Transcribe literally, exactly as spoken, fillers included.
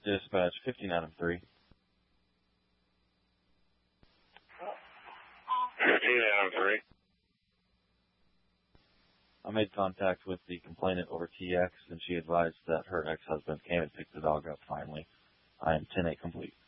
Dispatch fifteen out of three. fifteen out of three. I made contact with the complainant over T X, and she advised that her ex-husband came and picked the dog up finally. I am ten eight complete.